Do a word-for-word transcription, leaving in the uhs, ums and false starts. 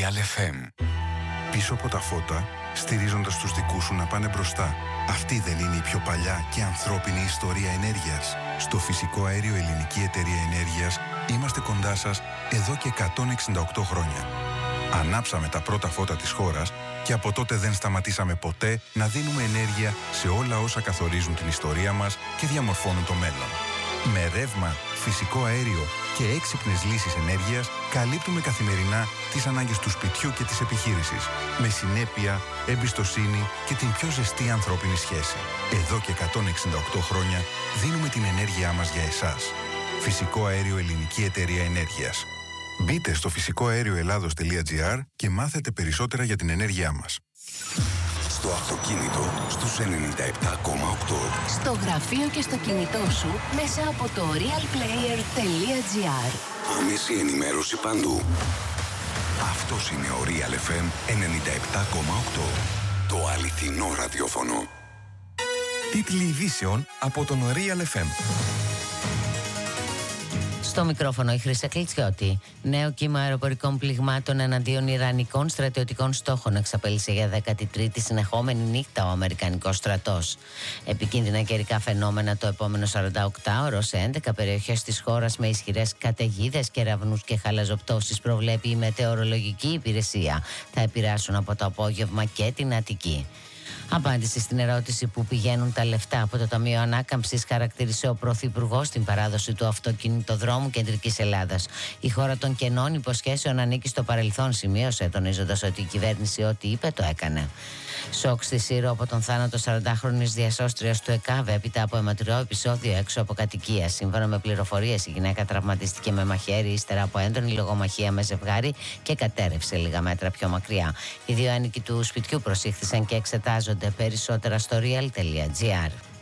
Real εφ εμ. Πίσω από τα φώτα, στηρίζοντας τους δικούς σου να πάνε μπροστά. Αυτή δεν είναι η πιο παλιά και ανθρώπινη ιστορία ενέργειας? Στο Φυσικό Αέριο Ελληνική Εταιρεία Ενέργειας είμαστε κοντά σας εδώ και εκατόν εξήντα οκτώ χρόνια. Ανάψαμε τα πρώτα φώτα της χώρας και από τότε δεν σταματήσαμε ποτέ να δίνουμε ενέργεια σε όλα όσα καθορίζουν την ιστορία μας και διαμορφώνουν το μέλλον. Με ρεύμα, φυσικό αέριο και έξυπνες λύσεις ενέργειας καλύπτουμε καθημερινά τις ανάγκες του σπιτιού και της επιχείρησης. Με συνέπεια, εμπιστοσύνη και την πιο ζεστή ανθρώπινη σχέση. Εδώ και εκατόν εξήντα οκτώ χρόνια δίνουμε την ενέργειά μας για εσάς. Φυσικό Αέριο Ελληνική Εταιρεία Ενέργειας. Μπείτε στο φυσικό αέριο ελλάδος τελεία τζι άρ και μάθετε περισσότερα για την ενέργειά μας. Στο αυτοκίνητο στους ενενήντα επτά κόμμα οκτώ. Στο γραφείο και στο κινητό σου μέσα από το realplayer τελεία τζι άρ. Άμεση ενημέρωση παντού. Αυτός είναι ο Real εφ εμ ενενήντα επτά κόμμα οκτώ. Το αληθινό ραδιόφωνο. Τίτλοι ειδήσεων από τον Real εφ εμ. Στο μικρόφωνο η Χρύσα Κλιτσιώτη. Νέο κύμα αεροπορικών πληγμάτων εναντίον ιρανικών στρατιωτικών στόχων εξαπέλυσε για δέκατη τρίτη συνεχόμενη νύχτα ο Αμερικανικός στρατός. Επικίνδυνα καιρικά φαινόμενα το επόμενο σαρανταοκτάωρο σε έντεκα περιοχές της χώρας με ισχυρές καταιγίδες, κεραυνούς και χαλαζοπτώσεις προβλέπει η μετεωρολογική υπηρεσία. Θα επηρεάσουν από το απόγευμα και την Αττική. Απάντηση στην ερώτηση που πηγαίνουν τα λεφτά από το Ταμείο Ανάκαμψης, χαρακτήρισε ο Πρωθυπουργός την παράδοση του αυτοκινητοδρόμου Κεντρικής Ελλάδας. Η χώρα των κενών υποσχέσεων ανήκει στο παρελθόν, σημείωσε, τονίζοντας ότι η κυβέρνηση ό,τι είπε το έκανε. Σοκ στη Σύρο από τον θάνατο σαραντάχρονης διασώστριας του ΕΚΑΒ έπειτα από αιματηρό επεισόδιο έξω από κατοικία. Σύμφωνα με πληροφορίες, η γυναίκα τραυματίστηκε με μαχαίρι ύστερα από έντονη λογομαχία με ζευγάρι και κατέρευσε λίγα μέτρα πιο μακριά. Οι δύο άνοικοι του σπιτιού προσήχθησαν και εξετάζονται. Περισσότερα στο real τελεία τζι άρ.